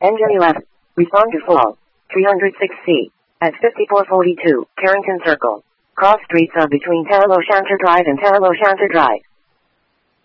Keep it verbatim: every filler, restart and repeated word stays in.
Engine eleven. Respond to fall. three oh six C. At fifty-four forty-two, Carrington Circle. Cross streets are between Terrell O'Shanter Drive and Terrell O'Shanter Drive.